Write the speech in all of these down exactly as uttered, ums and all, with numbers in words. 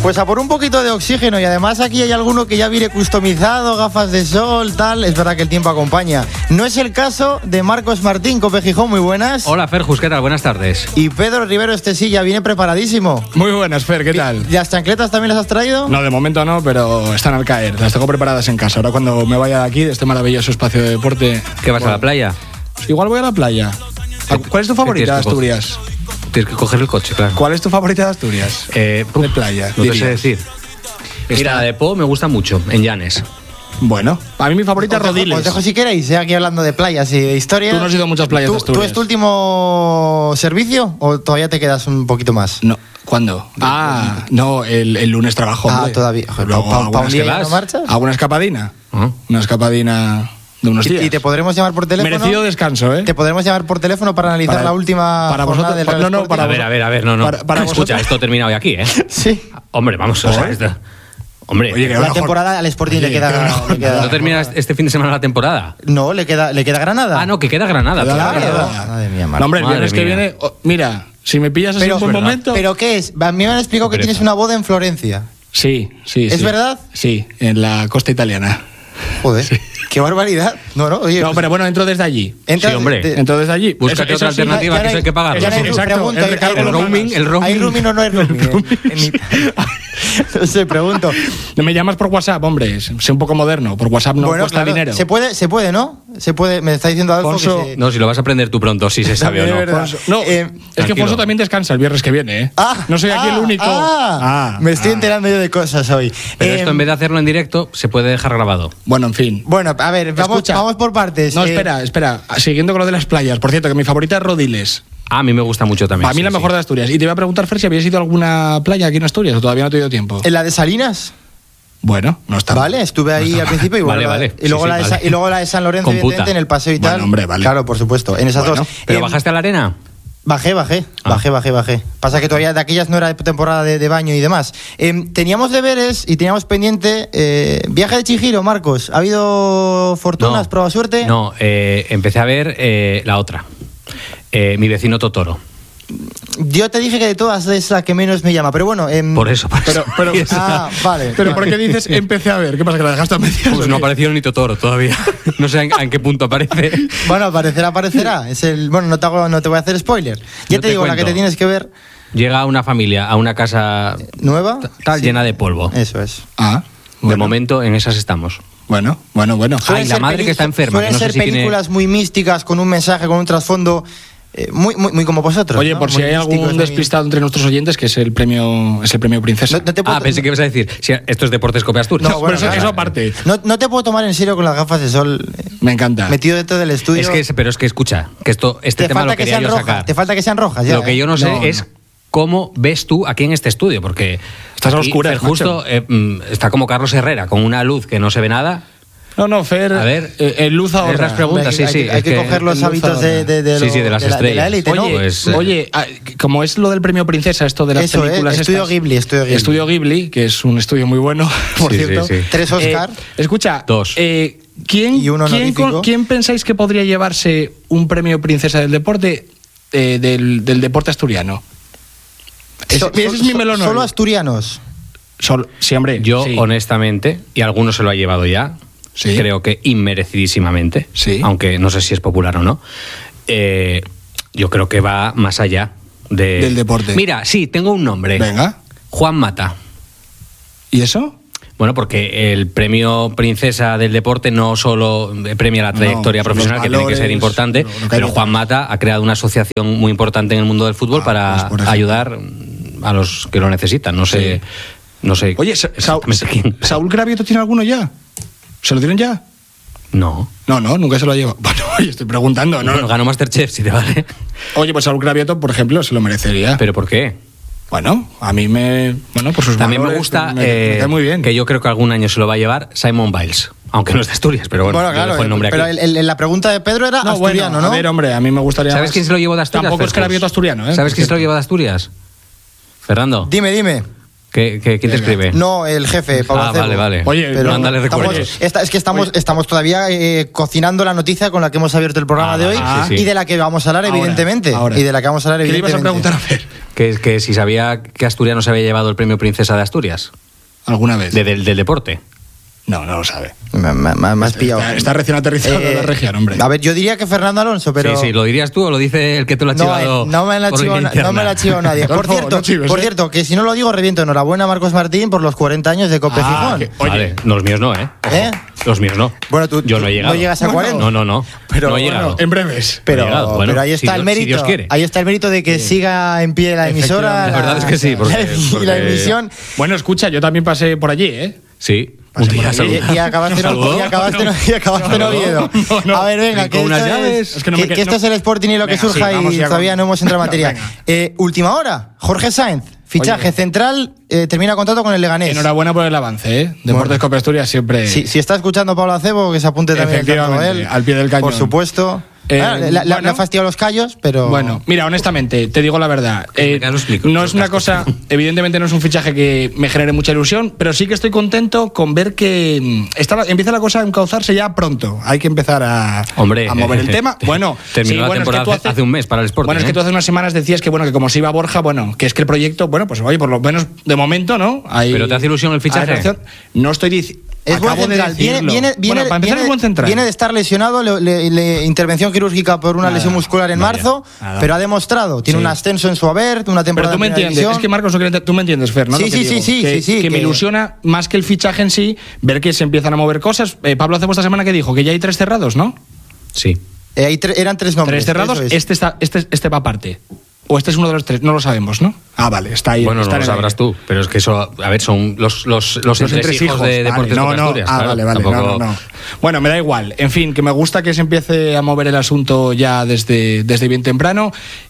Pues a por un poquito de oxígeno, y además aquí hay alguno que ya viene customizado, gafas de sol, tal. Es verdad que el tiempo acompaña. No es el caso de Marcos Martín, Cope Gijón, muy buenas. Hola Ferjus, ¿qué tal? Buenas tardes. Y Pedro Rivero, este sí, ya viene preparadísimo. Muy buenas, Fer, ¿qué tal? ¿Las chancletas también las has traído? No, de momento no, pero están al caer. Las tengo preparadas en casa. Ahora cuando me vaya de aquí, de este maravilloso espacio de deporte... ¿Qué vas, bueno, a la playa? Igual voy a la playa. ¿Cuál es tu favorita de Asturias? Tienes que coger el coche, claro. ¿Cuál es tu favorita de Asturias? Eh, de playa. No te sé decir. Está... Mira, la de Po me gusta mucho, en Llanes. Bueno, a mí mi favorita es Rodiles. Os dejo si queréis, eh, aquí hablando de playas y de historia. Tú no has ido a muchas playas de Asturias. ¿Tú es tu último servicio o todavía te quedas un poquito más? No. ¿Cuándo? Ah, no, el, el lunes trabajo. Ah, hombre. todavía. Luego, ¿Pa, pa un día no marchas? ¿Hago una escapadina? ¿Ah? Una escapadina de unos días. ¿Y te podremos llamar por teléfono? Merecido descanso, ¿eh? ¿Te podremos llamar por teléfono para analizar para, la última para jornada vosotros, del para, Real no, no, para A ver, a ver, a ver, no, no. Para, para Escucha, vosotros... esto termina hoy aquí, ¿eh? Sí. Hombre, vamos, o sea, esto... Hombre, Oye, la temporada al Sporting Oye, le, queda, le queda... ¿No termina este fin de semana la temporada? No, le queda, le queda Granada. Ah, no, que queda Granada. Claro. Claro. Madre mía, Marco. No, hombre, el Madre viernes que mía. viene... Oh, mira, si me pillas así Pero- en un buen ¿verdad? momento... ¿Pero qué es? A mí me han explicado que Pereza. tienes una boda en Florencia. Sí, sí, ¿Es sí. verdad? Sí, en la costa italiana. Joder, qué barbaridad. No, no, oye. No, pues, pero bueno, entro desde allí. entra- Sí, hombre. te- Entro desde allí. Búscate Eso- otra eso sí, alternativa, ya que no eso hay que pagarlo. ya no hay- Exacto, pregunta, el hay- recargo hay- el roaming, el roaming. ¿Hay roaming o no hay roaming? En- en Italia. No sé, pregunto. Me llamas por WhatsApp, hombre. Sé un poco moderno. Por WhatsApp no Bueno, cuesta claro, dinero. Se puede, se puede, ¿no? Se puede. Me está diciendo Adolfo Alfonso, que se... No, si lo vas a aprender tú pronto, si se sabe o De no. verdad. Fonso- No, Eh, es que tranquilo. Fonso también descansa el viernes que viene, ¿eh? Ah, no soy aquí ah, el único. Ah, Ah, me estoy ah. enterando yo de cosas hoy. Pero Eh, esto en vez de hacerlo en directo, se puede dejar grabado. Bueno, en fin. Bueno, a ver, vamos, Escucha. vamos por partes. No, Eh, espera, espera. Siguiendo con lo de las playas. Por cierto, que mi favorita es Rodiles. Ah, a mí me gusta mucho también. Para mí sí, la sí. mejor de Asturias. Y te voy a preguntar, Fer, si habías ido a alguna playa aquí en Asturias o todavía no te dio tiempo. ¿En la de Salinas? Bueno, no está Vale, estuve ahí al principio y bueno, Vale, vale. Y luego, Sí, la sí, de, vale. Sa- y luego la de San Lorenzo, Computa. evidentemente, en el paseo y Bueno, tal. hombre, vale. Claro, por supuesto, en esas Bueno, dos. ¿Pero Eh, bajaste a la arena? Bajé, bajé, Ah. bajé, bajé, bajé. Pasa que todavía de aquellas no era de temporada de, de baño y demás. Eh, teníamos deberes y teníamos pendiente eh, viaje de Chihiro, Marcos. ¿Ha habido fortunas, No. prueba suerte? No, eh, empecé a ver eh, la otra. Eh, mi vecino Totoro. Yo te dije que de todas es la que menos me llama, pero bueno. em, Por eso, por Pero, eso. pero, Ah, vale. pero ¿por qué dices empecé a ver? ¿Qué pasa, que la dejaste a medias? Pues o no qué? apareció ni Totoro todavía. No sé en, en qué punto aparece. Bueno, aparecerá, aparecerá. Es el, bueno, no te, hago, no te voy a hacer spoiler. Ya Yo te, te digo, la que cuento. te tienes que ver. Llega una familia a una casa ¿Nueva? tal Sí. llena de polvo. Eso es. Ah, De bueno. momento en esas estamos. Bueno, bueno, bueno. Ay, Suelen la ser madre peli- que está enferma, Suelen que no sé ser si tiene- películas muy místicas, con un mensaje, con un trasfondo, eh, muy, muy, muy como vosotros. Oye, ¿no? por si Muy hay místicos, algún muy- despistado entre nuestros oyentes, que es el premio, es el premio Princesa. No, no te puedo, Ah, pensé que ibas a decir, si esto es Deportes Cope Asturias. No, bueno, Pero eso, claro. eso aparte. no, no te puedo tomar en serio con las gafas de sol eh, Me encanta. metido dentro del estudio. Es que, pero es que escucha, que esto, este te tema falta lo que quería sean yo rojas. sacar. Te falta que sean rojas. Ya, Lo que eh. yo no sé No, es no. cómo ves tú aquí en este estudio, porque Estás a aquí, oscuras, Fer justo macho. eh, mm, está como Carlos Herrera, con una luz que no se ve nada. No, no, Fer. A ver, eh, eh, luz ahorra. es las preguntas. Hay, que- sí, sí, hay que- hay es que que coger los luz hábitos de, ahora. de, de, Sí, lo- sí, de las la, de la estrellas. élite, ¿no? Oye, Pues, eh, oye, ah, como es lo del premio Princesa, esto de las Eso, películas eh, Estudio estas- Ghibli, Estudio Ghibli. Estudio Ghibli, que es un estudio muy bueno, por Sí, sí, cierto. sí. Tres Oscar. Eh, escucha, Dos. eh, ¿quién, Y uno quién, honorífico. con- quién pensáis que podría llevarse un premio Princesa del Deporte eh, del, del deporte asturiano? Es- So- ese so- es mi so- melón hoy. Solo asturianos. Sol- sí, hombre. yo, sí. honestamente, y alguno se lo ha llevado ya, Sí. creo que inmerecidísimamente, Sí. aunque no sé si es popular o no, eh, yo creo que va más allá de- Del deporte. Mira, sí, tengo un nombre. Venga. Juan Mata. ¿Y eso? Bueno, porque el premio Princesa del Deporte no solo premia la trayectoria No, son profesional, los que tiene que ser valores, importante, lo- lo que hay pero detrás. Juan Mata ha creado una asociación muy importante en el mundo del fútbol Ah, para pues, por ejemplo. ayudar a los que lo necesitan. No sé, Sí. no sé Oye, Sa- Sa- exactamente quién. ¿Saúl Gravioto tiene alguno ya? ¿Se lo dieron ya? No. No, no, nunca se lo ha llevado. Bueno, oye, estoy preguntando, ¿no? Bueno, ganó Masterchef, si te vale. Oye, pues Saúl Gravioto, por ejemplo, se lo merecería. ¿Pero por qué? Bueno, a mí me... Bueno, por sus También me valores, gusta, me, me eh, cae muy bien. que yo creo que algún año se lo va a llevar Simon Biles, aunque no es de Asturias, pero bueno, Bueno, yo claro, dejo el nombre pero aquí. el- el- la pregunta de Pedro era No, asturiano, bueno, ¿no? a ver, hombre, a mí me gustaría ¿Sabes más- quién se lo llevó de Asturias? Tampoco es Fergus? Gravioto asturiano, ¿eh? ¿Sabes quién se lo llevó de Asturias? Fernando. Dime, dime. ¿Qué, qué, ¿Quién te escribe? No, el jefe, Pablo Ah, Acebo. vale, vale. Oye, pero mándale estamos, recuerdos. esta- es que estamos, estamos todavía eh, cocinando la noticia con la que hemos abierto el programa Ah, de hoy vale, sí, sí. y de la que vamos a hablar, Ahora, evidentemente. ahora. Y de la que vamos a hablar, ¿Qué le ibas a evidentemente. preguntar a ver? Que, que si sabía que Asturias se había llevado el premio Princesa de Asturias, ¿Alguna vez? de- del, del deporte. No, no lo sabe. Me, me- me- me has pillado. Está, está recién aterrizado Eh, de la región, hombre. A ver, yo diría que Fernando Alonso, pero... Sí, sí, ¿lo dirías tú o lo dice el que tú lo has No, chivado? eh, no me la ha por chivado línea na- no me la ha interna? chivado nadie. Por Adolfo, cierto, no chives, por eh. cierto, que si no lo digo, reviento. Enhorabuena a Marcos Martín por los cuarenta años de Cope Ah, Gijón. que- Oye. Vale, no, los míos no, ¿eh? ¿Eh? Los míos no. Bueno, tú- Yo tú no he llegado. no llegas a Bueno, cuarenta. No, no, no. Pero no he bueno, llegado. En breves. Pero, No he llegado. Bueno, pero ahí si está el Dios- si mérito. Dios quiere. Ahí está el mérito de que siga en pie la emisora. Efectivamente. La verdad es que sí, porque- y porque- la emisión. Bueno, escucha, yo también pasé por allí, ¿eh? Sí. Pasé Un día por aquí. saludó. Y, y acabaste, en- ¿Saludó? y acabaste, No, en- y acabaste en no, Oviedo. no, no. A ver, venga, Y que con esto, unas llaves. es, Es que no me que- que- que esto no. es el Sporting y lo que Venga, surja sí, vamos y ya todavía con- no hemos entrado en materia. Venga. Eh, última hora, Jorge Sainz, fichaje Oye. central, eh, termina contrato con el Leganés. Enhorabuena por el avance, ¿eh? Deportes Cope Asturias siempre... Si, si está escuchando Pablo Acebo, que se apunte también el tanto Efectivamente, él. al pie del cañón. Por supuesto. Eh, Ah, le, le- bueno. le ha fastidiado los callos, pero... Bueno, mira, honestamente, te digo la verdad. eh, Venga, lo explico. no es una cosa, evidentemente no es un fichaje que me genere mucha ilusión, pero sí que estoy contento con ver que mm, está, la- empieza la cosa a encauzarse ya pronto. Hay que empezar a, Hombre, a mover el tema. Bueno, terminó la bueno, es que temporada tú hace, hace un mes para el Sporting. Bueno, es que ¿eh? tú hace unas semanas decías que bueno que como se iba Borja, bueno, que es que el proyecto, bueno, pues oye, por lo menos de momento, ¿no? Hay- ¿Pero te hace ilusión el fichaje? hay relación. No estoy diciendo. Es buen central. Viene, viene, viene, bueno, para empezar viene, es buen central. viene de estar lesionado, le- le- le- intervención quirúrgica por una Nada, lesión muscular en vaya, marzo, nada. pero ha demostrado, tiene Sí. un ascenso en su haber, una Pero temporada tú me en primera entiendes, división. es que Marcos, no quiere- tú me entiendes, Fer, ¿no? Sí, Lo que sí, digo, sí, sí, que, sí, sí, que me que- ilusiona más que el fichaje en sí, ver que se empiezan a mover cosas. Eh, Pablo Acebo esta semana que dijo que ya hay tres cerrados, ¿no? Sí. Eh, hay tre- eran tres nombres. Tres cerrados, eso es. este, está, este, este va aparte. O este es uno de los tres, no lo sabemos, ¿no? Ah, vale, está ahí. Bueno, está no en lo el sabrás aire. tú, pero es que eso, a ver, son los, los, los, Los entresijos de vale, Deportes no, Cope no, Asturias. ah, claro, vale, vale, tampoco- no, no, no. Bueno, me da igual. En fin, que me gusta que se empiece a mover el asunto ya desde, desde bien temprano.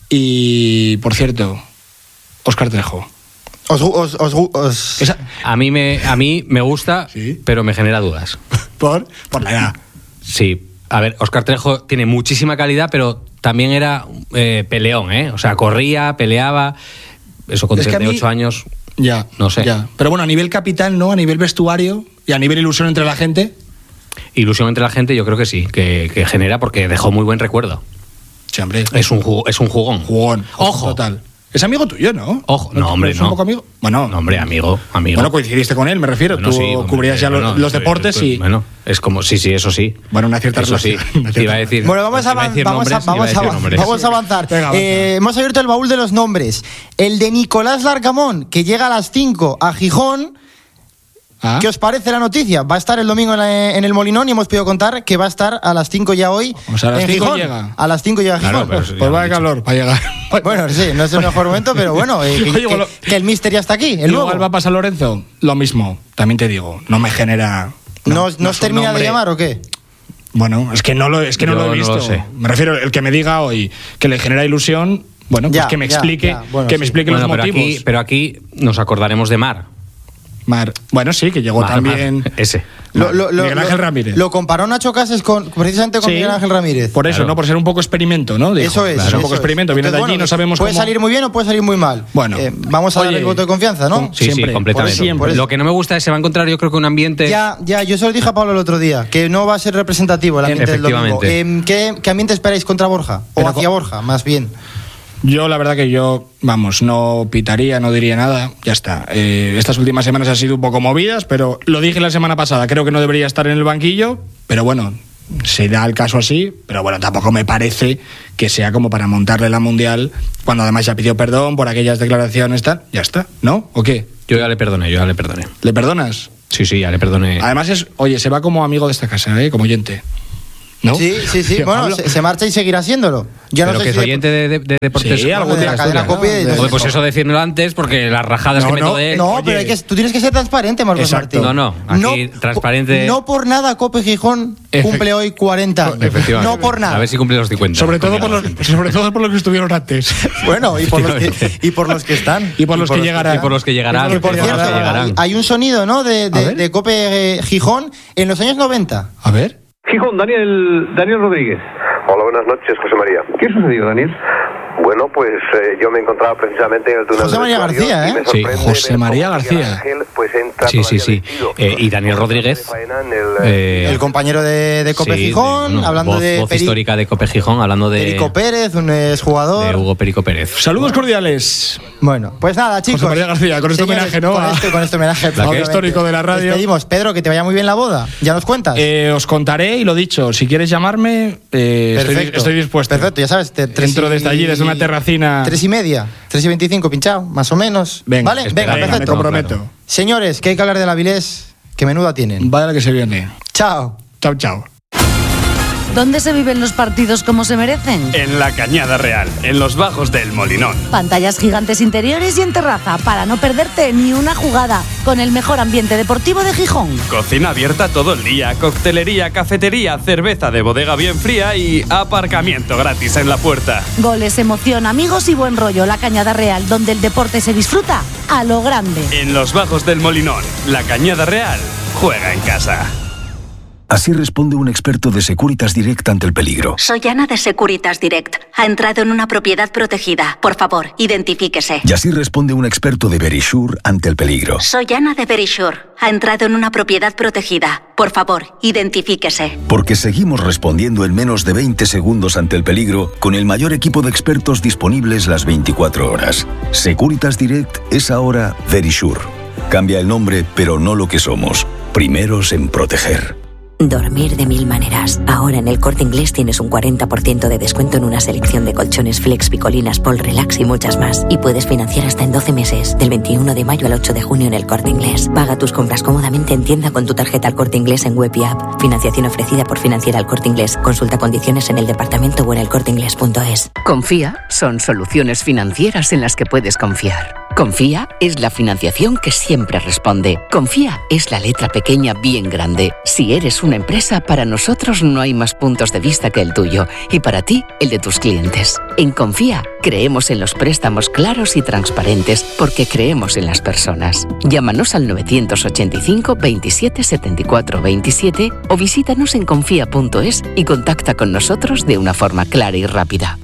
Y, por cierto, Óscar Trejo. Os, gu- os, os gu- os- Esa- A mí me, a mí me gusta, Sí. pero me genera dudas. ¿Por? Por la edad. Sí. A ver, Óscar Trejo tiene muchísima calidad, pero también era eh, peleón, ¿eh? O sea, corría, peleaba. Eso con Es que a treinta y ocho mí- años. Ya, No sé. ya. Pero bueno, a nivel capital, ¿no? A nivel vestuario y a nivel ilusión entre la gente. Ilusión entre la gente, yo creo que sí, que, que genera porque dejó muy buen recuerdo. Sí, hombre. Es un, jugo- es un jugón. Jugón. Ojo. Total. Es amigo tuyo, ¿no? Ojo, no, hombre, ¿Es no. un poco amigo? Bueno, No, hombre, amigo, amigo. Bueno, coincidiste con él, me refiero. Bueno, Tú sí, hombre, cubrías ya los, bueno, los eh, deportes pues, y. Bueno, es como, sí, sí, eso sí. Bueno, una cierta Eso sí. relación, una Te iba a cierta- decir, Bueno, vamos a, iba avan- decir vamos a, nombres, iba vamos a, decir avan- nombres. vamos a avanzar. Venga, avanza. Eh, hemos abierto el baúl de los nombres. El de Nicolás Larcamón, que llega a las cinco a Gijón. Ah. ¿Qué os parece la noticia? Va a estar el domingo en, la- en el Molinón y hemos podido contar que va a estar a las cinco ya hoy. O sea, a las en cinco Gijón. llega. A las cinco llega a Claro, Gijón. pero eso ya Pues lo va he de dicho. calor para llegar. Bueno, sí, no es el mejor momento, pero bueno, eh, que, Oye, que- bueno, que el Mister ya está aquí, el ¿Y nuevo. luego va para San Lorenzo? Lo mismo, también te digo. No me genera. ¿No, os- no os es un termina nombre- de llamar o qué? Bueno, es que no lo, es que no Yo lo he no visto. lo sé. Me refiero, el que me diga hoy que le genera ilusión, bueno, pues Ya, que me ya, explique, ya, bueno, que sí. me explique Bueno, los pero motivos. aquí, pero aquí nos acordaremos de Mar. Mar. Bueno, sí, que llegó Mar, también. Mar, ese. Lo, lo- lo- Miguel Ángel lo- Ramírez. Lo comparó Nacho Cases con, precisamente con Sí, Miguel Ángel Ramírez. Por eso, Claro. ¿no? Por ser un poco experimento, ¿no? Dijo. Eso es. Claro, eso un poco es. experimento. Viene de Entonces, allí, bueno, no sabemos puede cómo. salir muy bien o puede salir muy mal. Bueno. Eh, vamos a dar Oye, el voto de confianza, ¿no? con- Sí, Siempre, sí, completamente. por siempre. Lo que no me gusta es que se va a encontrar, yo creo que un ambiente. Ya, ya, yo se lo dije a Pablo el otro día, que no va a ser representativo el ambiente del domingo. Efectivamente. Eh, ¿qué, ¿Qué ambiente esperáis contra Borja? O Pero hacia co- Borja, más bien. Yo, la verdad que yo, vamos, no pitaría, no diría nada, ya está. Eh, estas últimas semanas han sido un poco movidas, pero lo dije la semana pasada, creo que no debería estar en el banquillo, pero bueno, se da el caso así, pero bueno, tampoco me parece que sea como para montarle la Mundial, cuando además ya pidió perdón por aquellas declaraciones, tal, ya está, ¿no? ¿O qué? Yo ya le perdoné, yo ya le perdoné. ¿Le perdonas? Sí, sí, ya le perdoné. Además es, oye, se va como amigo de esta casa, ¿eh? Como oyente. ¿No? Sí, sí, sí. Tío, Bueno, Pablo. se, se marcha y seguirá haciéndolo. Yo pero no sé que es si- oyente de, de, de deportes. Sí, algún de la día cadena estudia, Cope, ¿no? de- Joder, pues eso decirlo antes, porque las rajadas No, que meto no, de él. No, Oye. pero hay que, tú tienes que ser transparente, Marcos Exacto. Martín. No, no, aquí transparente- No por nada Cope Gijón Efe- cumple hoy cuarenta años. Efectivamente. No por nada. A ver si cumple los cincuenta. Sobre todo, Porque por los, la- sobre todo por los que estuvieron antes. Bueno, y por, los que, Efectivamente. y por los que están. Y por los que llegarán. Y por los que llegarán. Que por Que cierto, llegarán, llegarán. hay, hay un sonido, ¿no? De, A de, ver. de Cope eh, Gijón en los años noventa. A ver. Gijón, Daniel, Daniel Rodríguez. Hola, buenas noches, José María. ¿Qué sucedió, Daniel? Bueno, pues eh, yo me encontraba precisamente en el túnel José María del vestuario García, y me ¿eh? Sí, sorprende José ver María cómo Miguel García. Ángel, pues, entra Sí, sí, todavía sí. vestido Eh, con y Daniel los Rodríguez, de faena en el, eh, El compañero de, de Cope sí, Gijón, de- no, hablando voz, de voz Peri- histórica de Cope Gijón, hablando de, Perico Pérez, un de exjugador. Hugo Perico Pérez. Saludos cordiales. Bueno, pues nada, chicos. José María García, con este Señores, homenaje, ¿no? Con A- este, con este homenaje. obviamente. histórico de la radio. Despedimos. Pedro, que te vaya muy bien la boda. ¿Ya nos cuentas? Eh, os contaré y lo dicho, si quieres llamarme, eh, estoy, Perfecto. estoy dispuesto. Perfecto, ya sabes. te- tres Dentro y- desde allí, desde una terracina. Tres y media. Tres y veinticinco, pinchado, más o menos. Venga, ¿Vale? espera, Venga, Venga, me perfecto. comprometo. Claro. Señores, que hay que hablar de la Avilés, que menuda tienen. Vaya la que se viene. Chao. Chao, chao. ¿Dónde se viven los partidos como se merecen? En la Cañada Real, en los bajos del Molinón. Pantallas gigantes interiores y en terraza para no perderte ni una jugada, con el mejor ambiente deportivo de Gijón. Cocina abierta todo el día, coctelería, cafetería, cerveza de bodega bien fría y aparcamiento gratis en la puerta. Goles, emoción, amigos y buen rollo. La Cañada Real, donde el deporte se disfruta a lo grande. En los bajos del Molinón, la Cañada Real juega en casa. Así responde un experto de Securitas Direct ante el peligro. Soy Ana de Securitas Direct. Ha entrado en una propiedad protegida. Por favor, identifíquese. Y así responde un experto de Verisure ante el peligro. Soy Ana de Verisure. Ha entrado en una propiedad protegida. Por favor, identifíquese. Porque seguimos respondiendo en menos de veinte segundos ante el peligro con el mayor equipo de expertos disponibles las veinticuatro horas. Securitas Direct es ahora Verisure. Cambia el nombre, pero no lo que somos. Primeros en proteger. Dormir de mil maneras. Ahora en el Corte Inglés tienes un cuarenta por ciento de descuento en una selección de colchones Flex, Picolinas, Pol Relax y muchas más. Y puedes financiar hasta en doce meses, del veintiuno de mayo al ocho de junio en el Corte Inglés. Paga tus compras cómodamente en tienda con tu tarjeta al Corte Inglés en web y app. Financiación ofrecida por Financiera al Corte Inglés. Consulta condiciones en el departamento o en el corte inglés punto es. Confía son soluciones financieras en las que puedes confiar. Confía es la financiación que siempre responde. Confía es la letra pequeña bien grande. Si eres una empresa, para nosotros no hay más puntos de vista que el tuyo y para ti, el de tus clientes. En Confía creemos en los préstamos claros y transparentes porque creemos en las personas. Llámanos al novecientos ochenta y cinco veintisiete setenta y cuatro veintisiete o visítanos en confía punto es y contacta con nosotros de una forma clara y rápida.